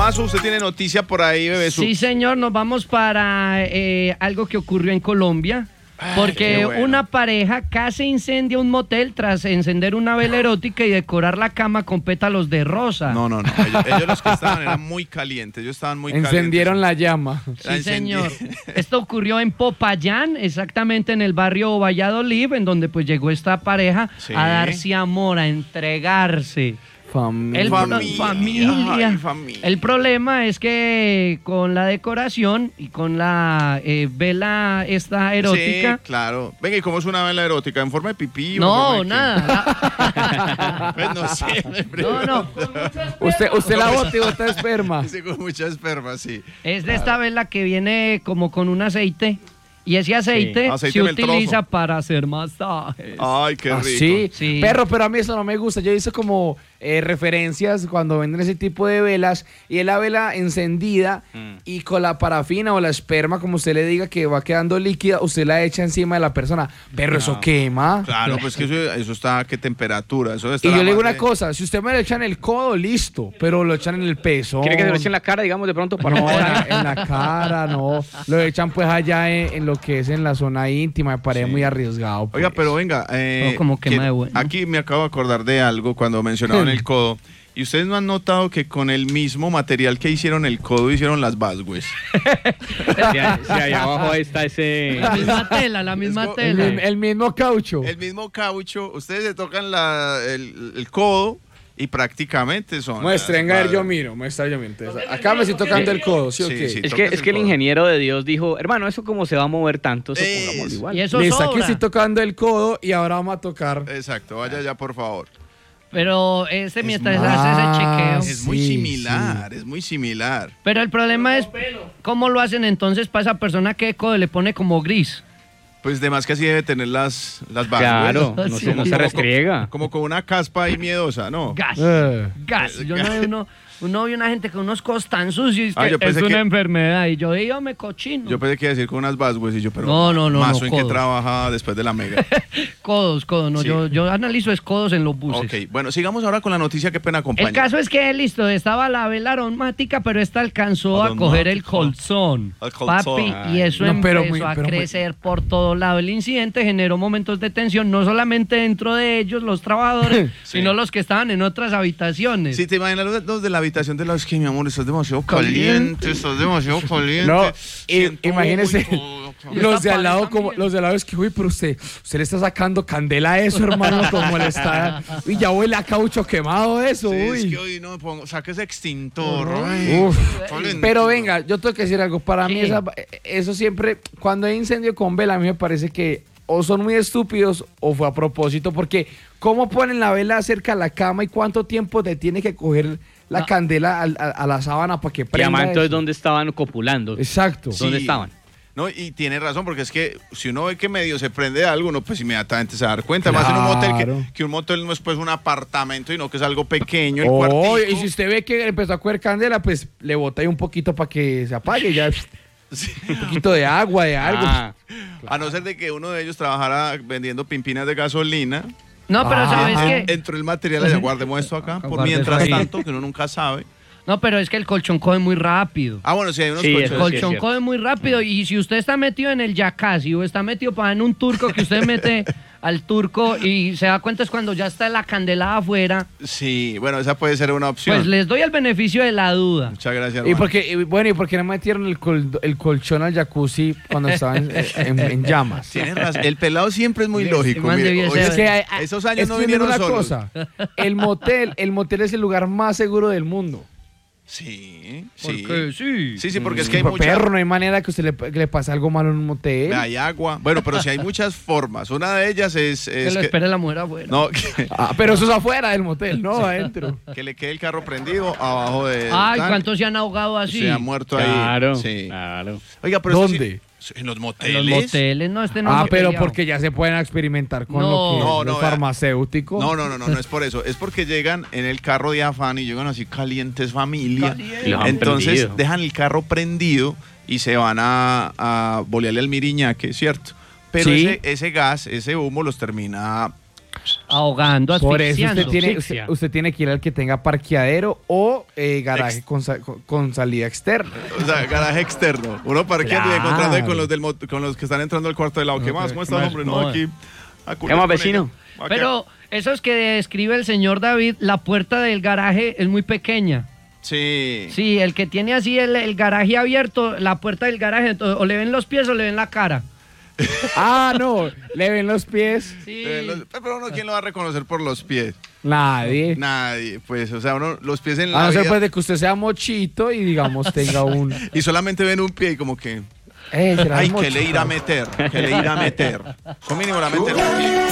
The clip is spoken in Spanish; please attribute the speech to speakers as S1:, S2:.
S1: Mazo, usted tiene noticia por ahí, bebé.
S2: Sí, señor, nos vamos para algo que ocurrió en Colombia. Porque
S1: bueno.
S2: una pareja casi incendia un motel tras encender una vela erótica y decorar la cama con pétalos de rosa.
S1: No. Ellos los que estaban eran muy calientes. Ellos estaban muy
S3: Encendieron
S1: calientes.
S3: la llama.
S2: Sí, señor. Esto ocurrió en Popayán, exactamente en el barrio Valladolid, en donde pues llegó esta pareja a darse amor, a entregarse. Familia. El problema es que con la decoración y con la vela esta erótica...
S1: Sí, claro. Venga, ¿y cómo es una vela erótica? ¿En forma de pipí?
S2: No,
S1: o
S2: nada.
S1: Pues no sé.
S2: No.
S3: Usted la bota y bota esperma.
S1: Sí, con mucha esperma, sí.
S2: Es de esta vela que viene como con un aceite. Y ese aceite se utiliza para hacer masajes.
S1: Ay, qué rico.
S3: Sí. Perro, pero a mí eso no me gusta. Yo hice como referencias cuando venden ese tipo de velas y es la vela encendida y con la parafina o la esperma, como usted le diga, que va quedando líquida, usted la echa encima de la persona. Pero eso quema.
S1: Claro, pues que eso está a qué temperatura. Eso
S3: Y yo le digo una cosa, si usted me lo echa en el codo, listo, pero lo echan en el peso.
S4: ¿Quiere que se lo eche en la cara, digamos, de pronto? Para
S3: no, en la cara, no. Lo echan pues allá en lo que es en la zona íntima, me parece muy arriesgado. Pues.
S1: Oiga, pero venga,
S2: como quema de bueno.
S1: Aquí me acabo de acordar de algo cuando mencionaban el codo. ¿Y ustedes no han notado que con el mismo material que hicieron el codo hicieron las basgues?
S4: Sí, allá abajo está ese...
S2: La misma tela.
S3: El mismo caucho.
S1: El mismo caucho. Ustedes se tocan el codo y prácticamente son...
S3: Muestren, a ver, yo miro. Acá me estoy tocando el codo, ¿sí o qué?
S4: Es que el ingeniero de Dios dijo, hermano, eso como se va a mover tanto, eso pongámoslo igual.
S2: Y eso
S3: Listo,
S2: sobra.
S3: aquí estoy tocando el codo y ahora vamos a tocar.
S1: Exacto, vaya ya, por favor.
S2: Pero mientras hace ese chequeo.
S1: Es muy similar, es muy similar.
S2: Pero el problema es cómo lo hacen entonces para esa persona que codo le pone como gris.
S1: Pues de más que así debe tener las basgues.
S4: Claro, no se restriega.
S1: Como con una caspa ahí miedosa, ¿no?
S2: Gas. Yo no vi una gente con unos codos tan sucios que es una enfermedad. Y yo digo, me cochino.
S1: Yo pensé que iba a decir con unas basgues y yo, pero
S2: no,
S1: Mazo, ¿en qué
S2: codos.
S1: trabaja después de la mega?
S2: Codos, no,
S1: Sí.
S2: yo analizo es codos en los buses.
S1: Ok, bueno, sigamos ahora con la noticia, qué pena acompañar.
S2: El caso es que, listo, estaba la vela aromática, pero esta alcanzó a coger el colzón. Papi, y eso empezó a crecer por todo lado. El incidente generó momentos de tensión, no solamente dentro de ellos, los trabajadores, sino los que estaban en otras habitaciones.
S1: Sí, te imaginas los de la habitación de los que, mi amor, estás demasiado caliente,
S3: No, imagínese los de al lado es que, uy, pero usted le está sacando candela a eso, hermano, como le está, y ya huele a caucho quemado eso,
S1: Sí,
S3: uy.
S1: es que hoy no me pongo, saque ese extintor.
S3: Pero venga, yo tengo que decir algo, para mí eso siempre, cuando hay incendio con vela, a mí me parece que o son muy estúpidos o fue a propósito, porque ¿cómo ponen la vela cerca a la cama y cuánto tiempo te tiene que coger la candela a la sábana para que prenda?
S4: Y entonces, ¿dónde estaban copulando?
S3: Exacto.
S4: ¿Dónde estaban?
S1: No, y tiene razón, porque es que si uno ve que medio se prende algo, uno pues inmediatamente se va a dar cuenta. Más en un motel, que un motel no es pues un apartamento, sino que es algo pequeño, el cuartico.
S3: Y si usted ve que empezó a coger candela, pues le bota ahí un poquito para que se apague ya. Sí. Un poquito de agua, de algo.
S1: A no ser de que uno de ellos trabajara vendiendo pimpinas de gasolina.
S2: No, pero ¿sabes qué?
S1: Entró el material allá, guardemos esto acá, por mientras tanto, que uno nunca sabe.
S2: No, pero es que el colchón coge muy rápido.
S1: Bueno, sí, hay unos colchones.
S2: El colchón coge muy rápido y si usted está metido en el jacuzzi o está metido en un turco que usted mete al turco y se da cuenta es cuando ya está la candela afuera.
S1: Sí, bueno, esa puede ser una opción.
S2: Pues les doy el beneficio de la duda.
S1: Muchas gracias,
S3: hermano. ¿Y por qué no metieron el colchón al jacuzzi cuando estaban en llamas?
S1: Tienes razón. El pelado siempre es muy lógico. Mire, esos años no vinieron solos.
S3: El motel es el lugar más seguro del mundo.
S1: Sí.
S2: Sí,
S1: porque es que hay
S3: perro, no hay manera que usted le pase algo malo en un motel.
S1: Hay agua. Bueno, pero sí hay muchas formas. Una de ellas es
S2: que lo espere la mujer afuera.
S1: No,
S3: pero eso es afuera del motel, no adentro.
S1: Que le quede el carro prendido abajo de.
S2: Ay, ¿cuántos se han ahogado así?
S1: Se han muerto
S4: ahí.
S1: Sí.
S4: Claro.
S1: Oiga, pero
S3: ¿dónde?
S1: En los moteles.
S2: En los moteles, no, no es
S3: pero porque ya se pueden experimentar con los farmacéuticos.
S1: No es por eso. Es porque llegan en el carro de afán y llegan así calientes familia. Entonces dejan el carro prendido y se van a bolearle al miriñaque, ¿cierto? Pero ese gas, ese humo los termina
S2: ahogando, asfixiando.
S3: Por eso usted tiene que ir al que tenga parqueadero o garaje con salida externa.
S1: O sea, garaje externo. Uno parqueando y encontrando con los que están entrando al cuarto de lado. ¿Qué más? ¿Cómo estás, hombre? No, aquí.
S4: ¿Qué más, vecino?
S2: Pero eso es que describe el señor David, la puerta del garaje es muy pequeña.
S1: Sí.
S2: Sí, el que tiene así el garaje abierto, la puerta del garaje, o le ven los pies o le ven la cara.
S3: No, le ven los pies.
S2: Sí.
S1: Pero uno, ¿quién lo va a reconocer por los pies?
S3: Nadie,
S1: pues, o sea, uno, los pies en
S3: la
S1: vida...
S3: A no ser pues de que usted sea mochito y, digamos, tenga un...
S1: Y solamente ven un pie y como que...
S3: Ay,
S1: que le irá a meter. Son mínimo la meter.